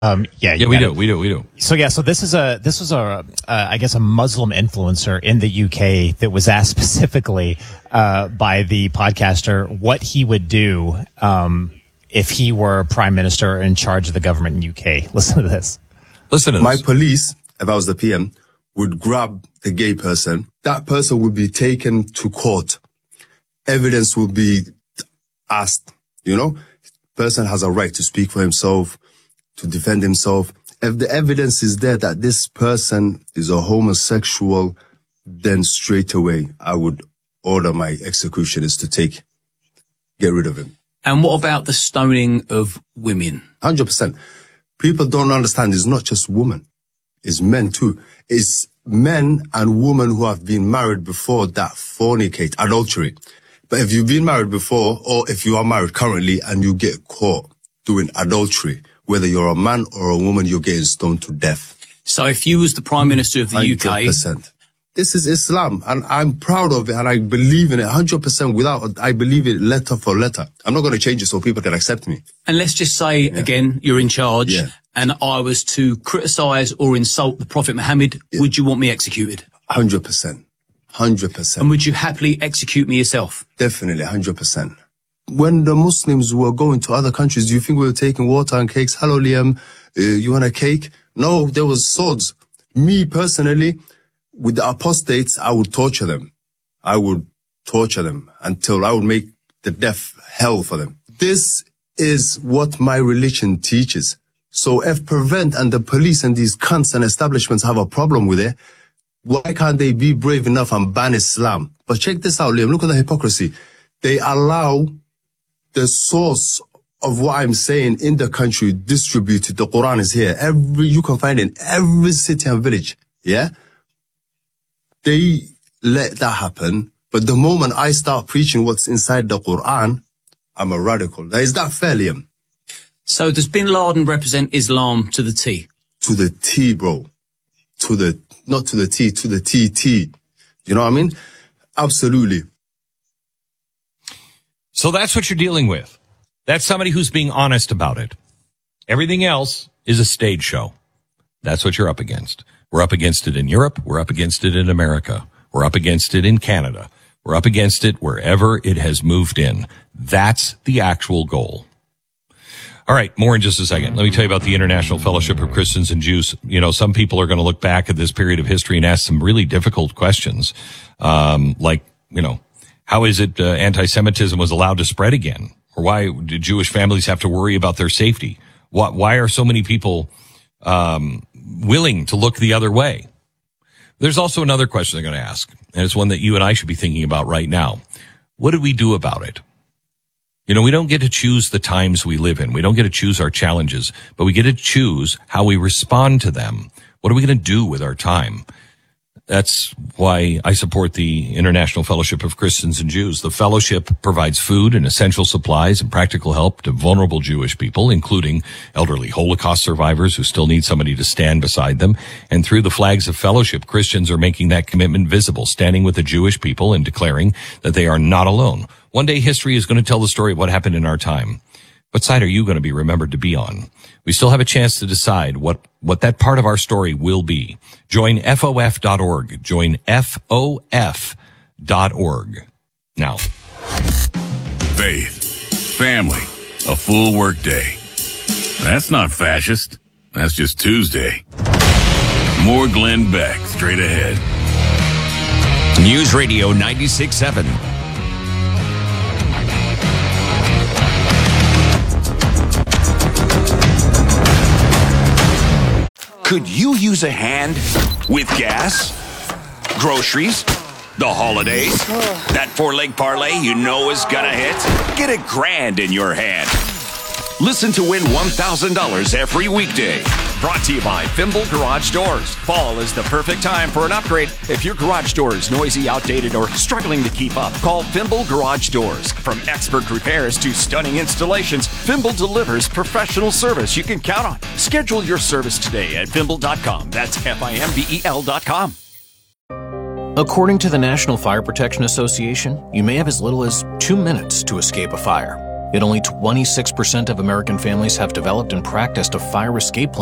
Yeah, we do. So this was I guess a Muslim influencer in the UK that was asked specifically by the podcaster what he would do if he were prime minister in charge of the government in UK. Listen to this. My police, if I was the PM, would grab the gay person. That person would be taken to court. Evidence will be asked, Person has a right to speak for himself, to defend himself. If the evidence is there that this person is a homosexual, then straight away I would order my executioners to get rid of him. And what about the stoning of women? 100%. People don't understand it's not just women. It's men too. It's men and women who have been married before that fornicate, adultery. But if you've been married before, or if you are married currently and you get caught doing adultery, whether you're a man or a woman, you're getting stoned to death. So if you was the Prime Minister of the 100%. UK... This is Islam, and I'm proud of it, and I believe in it 100% I believe it letter for letter. I'm not going to change it so people can accept me. And let's just say, again, you're in charge, and I was to criticise or insult the Prophet Muhammad, would you want me executed? 100%. 100%. And would you happily execute me yourself? Definitely, 100%. When the Muslims were going to other countries, do you think we were taking water and cakes? Hello, Liam, you want a cake? No, there was swords. Me, personally, with the apostates, I would torture them. I would torture them until I would make the death hell for them. This is what my religion teaches. So if Prevent and the police and these cunts and establishments have a problem with it, why can't they be brave enough and ban Islam? But check this out, Liam. Look at the hypocrisy. They allow the source of what I'm saying in the country distributed. The Quran is here. You can find it in every city and village. Yeah? They let that happen. But the moment I start preaching what's inside the Quran, I'm a radical. Is that fair, Liam? So does Bin Laden represent Islam to the T? To the T, bro. Not to the T, to the TT. You know what I mean? Absolutely. So that's what you're dealing with. That's somebody who's being honest about it. Everything else is a stage show. That's what you're up against. We're up against it in Europe. We're up against it in America. We're up against it in Canada. We're up against it wherever it has moved in. That's the actual goal. All right, more in just a second. Let me tell you about the International Fellowship of Christians and Jews. Some people are going to look back at this period of history and ask some really difficult questions, how is it anti-Semitism was allowed to spread again? Or why did Jewish families have to worry about their safety? Why are so many people willing to look the other way? There's also another question they're going to ask, and it's one that you and I should be thinking about right now. What do we do about it? We don't get to choose the times we live in. We don't get to choose our challenges, but we get to choose how we respond to them. What are we going to do with our time? That's why I support the International Fellowship of Christians and Jews. The fellowship provides food and essential supplies and practical help to vulnerable Jewish people, including elderly Holocaust survivors who still need somebody to stand beside them. And through the flags of fellowship, Christians are making that commitment visible, standing with the Jewish people and declaring that they are not alone. One day history is going to tell the story of what happened in our time. What side are you going to be remembered to be on? We still have a chance to decide what that part of our story will be. Join FOF.org. Join FOF.org. Now. Faith, family, a full work day. That's not fascist. That's just Tuesday. More Glenn Beck straight ahead. News Radio 96.7. Could you use a hand with gas, groceries, the holidays? That four-leg parlay you know is gonna hit? Get $1,000 in your hand. Listen to win $1,000 every weekday. Brought to you by Fimble Garage Doors. Fall is the perfect time for an upgrade. If your garage door is noisy, outdated, or struggling to keep up, call Fimble Garage Doors. From expert repairs to stunning installations, Fimble delivers professional service you can count on. Schedule your service today at Fimble.com. That's FIMBEL.com. According to the National Fire Protection Association, you may have as little as 2 minutes to escape a fire. Yet only 26% of American families have developed and practiced a fire escape plan.